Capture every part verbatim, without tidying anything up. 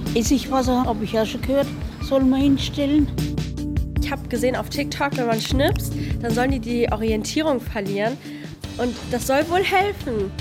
Essigwasser, habe ich ja schon gehört, soll man hinstellen. Ich habe gesehen auf TikTok, wenn man schnipst, dann sollen die die Orientierung verlieren. Und das soll wohl helfen.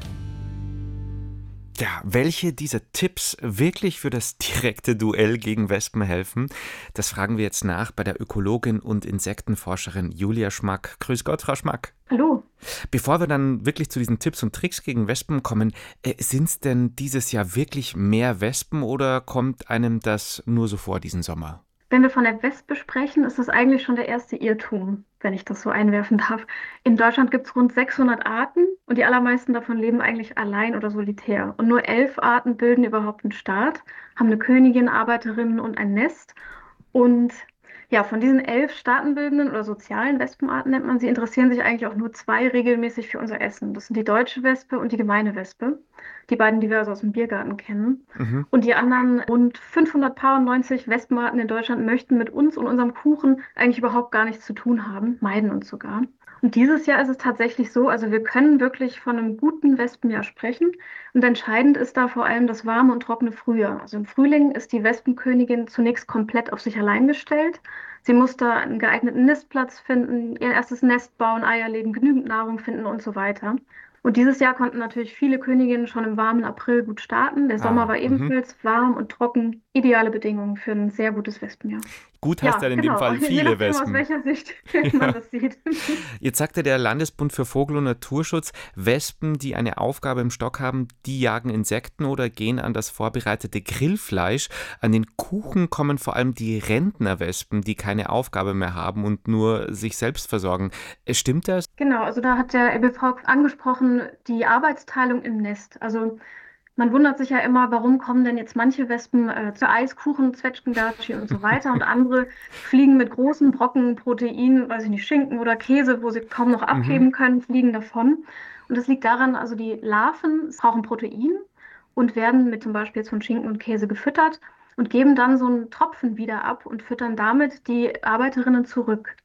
Ja, welche dieser Tipps wirklich für das direkte Duell gegen Wespen helfen, das fragen wir jetzt nach bei der Ökologin und Insektenforscherin Julia Schmack. Grüß Gott, Frau Schmack. Hallo. Bevor wir dann wirklich zu diesen Tipps und Tricks gegen Wespen kommen, äh, sind es denn dieses Jahr wirklich mehr Wespen oder kommt einem das nur so vor diesen Sommer? Wenn wir von der Wespe sprechen, ist das eigentlich schon der erste Irrtum, wenn ich das so einwerfen darf. In Deutschland gibt es rund sechshundert Arten und die allermeisten davon leben eigentlich allein oder solitär. Und nur elf Arten bilden überhaupt einen Staat, haben eine Königin, Arbeiterinnen und ein Nest. Und ja, von diesen elf staatenbildenden oder sozialen Wespenarten nennt man sie, interessieren sich eigentlich auch nur zwei regelmäßig für unser Essen. Das sind die deutsche Wespe und die gemeine Wespe. Die beiden, die wir also aus dem Biergarten kennen. Mhm. Und die anderen rund fünfhundertneunzig Wespenarten in Deutschland möchten mit uns und unserem Kuchen eigentlich überhaupt gar nichts zu tun haben, meiden uns sogar. Und dieses Jahr ist es tatsächlich so, also wir können wirklich von einem guten Wespenjahr sprechen. Und entscheidend ist da vor allem das warme und trockene Frühjahr. Also im Frühling ist die Wespenkönigin zunächst komplett auf sich allein gestellt. Sie muss da einen geeigneten Nistplatz finden, ihr erstes Nest bauen, Eier legen, genügend Nahrung finden und so weiter. Und dieses Jahr konnten natürlich viele Königinnen schon im warmen April gut starten. Der Sommer Ah, war mhm. ebenfalls warm und trocken. Ideale Bedingungen für ein sehr gutes Wespenjahr. Gut heißt Ja, dann in genau. dem Fall Je viele nachdem, aus Wespen. welcher Sicht man das sieht. Jetzt sagte der Landesbund für Vogel- und Naturschutz, Wespen, die eine Aufgabe im Stock haben, die jagen Insekten oder gehen an das vorbereitete Grillfleisch. An den Kuchen kommen vor allem die Rentnerwespen, die keine Aufgabe mehr haben und nur sich selbst versorgen. Stimmt das? Genau, also da hat der E B V angesprochen, die Arbeitsteilung im Nest. Also man wundert sich ja immer, warum kommen denn jetzt manche Wespen äh, zu Eiskuchen, Zwetschgendatschi und so weiter und andere fliegen mit großen Brocken Protein, weiß ich nicht, Schinken oder Käse, wo sie kaum noch abheben können, fliegen davon. Und das liegt daran, also die Larven brauchen Protein und werden mit zum Beispiel jetzt von Schinken und Käse gefüttert und geben dann so einen Tropfen wieder ab und füttern damit die Arbeiterinnen zurück.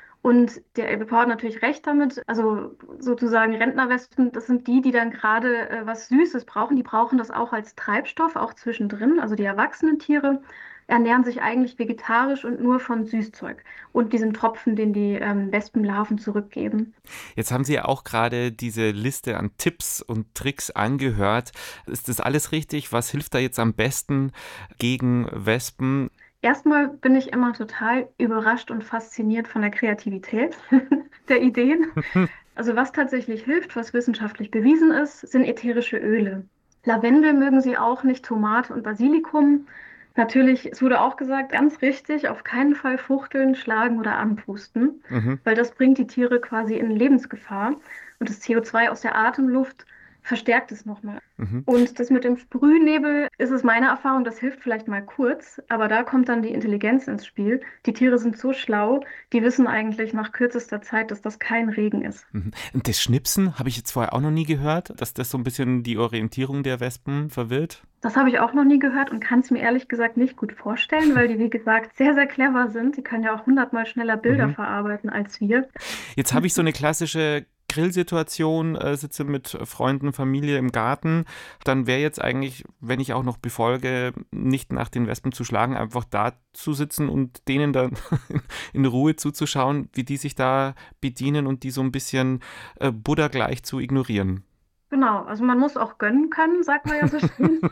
Und der E B V hat natürlich recht damit. Also sozusagen Rentnerwespen, das sind die, die dann gerade äh, was Süßes brauchen. Die brauchen das auch als Treibstoff, auch zwischendrin. Also die erwachsenen Tiere ernähren sich eigentlich vegetarisch und nur von Süßzeug und diesem Tropfen, den die ähm, Wespenlarven zurückgeben. Jetzt haben Sie ja auch gerade diese Liste an Tipps und Tricks angehört. Ist das alles richtig? Was hilft da jetzt am besten gegen Wespen? Erstmal bin ich immer total überrascht und fasziniert von der Kreativität der Ideen. Also was tatsächlich hilft, was wissenschaftlich bewiesen ist, sind ätherische Öle. Lavendel mögen sie auch nicht, Tomate und Basilikum. Natürlich, es wurde auch gesagt, ganz richtig, auf keinen Fall fuchteln, schlagen oder anpusten, Mhm. weil das bringt die Tiere quasi in Lebensgefahr. Und das C O zwei aus der Atemluft verstärkt es nochmal. Mhm. Und das mit dem Sprühnebel ist es meine Erfahrung, das hilft vielleicht mal kurz, aber da kommt dann die Intelligenz ins Spiel. Die Tiere sind so schlau, die wissen eigentlich nach kürzester Zeit, dass das kein Regen ist. Mhm. Und das Schnipsen habe ich jetzt vorher auch noch nie gehört, dass das so ein bisschen die Orientierung der Wespen verwirrt. Das habe ich auch noch nie gehört und kann es mir ehrlich gesagt nicht gut vorstellen, weil die, wie gesagt, sehr, sehr clever sind. Die können ja auch hundertmal schneller Bilder Mhm. verarbeiten als wir. Jetzt habe ich so eine klassische Grillsituation, äh, sitze mit Freunden, Familie im Garten, dann wäre jetzt eigentlich, wenn ich auch noch befolge, nicht nach den Wespen zu schlagen, einfach da zu sitzen und denen dann in Ruhe zuzuschauen, wie die sich da bedienen und die so ein bisschen äh, Buddha gleich zu ignorieren. Genau, also man muss auch gönnen können, sagt man ja so schön.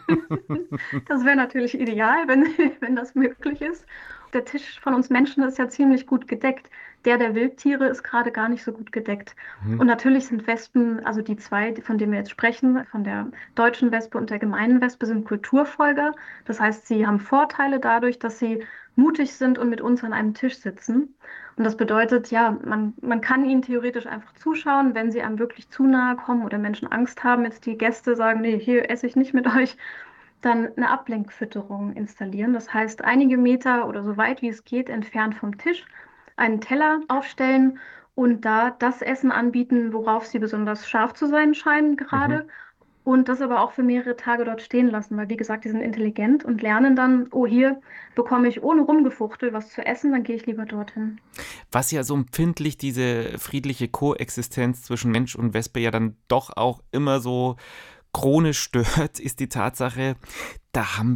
Das wäre natürlich ideal, wenn, wenn das möglich ist. Der Tisch von uns Menschen ist ja ziemlich gut gedeckt. Der der Wildtiere ist gerade gar nicht so gut gedeckt. Mhm. Und natürlich sind Wespen, also die zwei, von denen wir jetzt sprechen, von der deutschen Wespe und der gemeinen Wespe, sind Kulturfolger. Das heißt, sie haben Vorteile dadurch, dass sie mutig sind und mit uns an einem Tisch sitzen. Und das bedeutet, ja, man, man kann ihnen theoretisch einfach zuschauen, wenn sie einem wirklich zu nahe kommen oder Menschen Angst haben, jetzt die Gäste sagen, nee, hier esse ich nicht mit euch, dann eine Ablenkfütterung installieren. Das heißt, einige Meter oder so weit wie es geht entfernt vom Tisch einen Teller aufstellen und da das Essen anbieten, worauf sie besonders scharf zu sein scheinen gerade. Mhm. Und das aber auch für mehrere Tage dort stehen lassen, weil wie gesagt, die sind intelligent und lernen dann, oh, hier bekomme ich ohne Rumgefuchtel was zu essen, dann gehe ich lieber dorthin. Was ja so empfindlich diese friedliche Koexistenz zwischen Mensch und Wespe ja dann doch auch immer so chronisch stört, ist die Tatsache, da haben